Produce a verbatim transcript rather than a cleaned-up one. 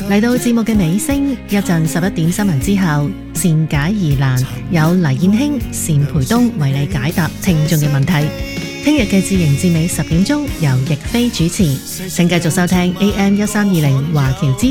嚟到節目嘅尾聲，一陣十一點新聞之後，善解疑難有黎燕卿、單培東為你解答聽眾嘅問題。聽日嘅智盈智美十點鐘由逸飛主持，請繼續收聽 A M 一三二零華僑之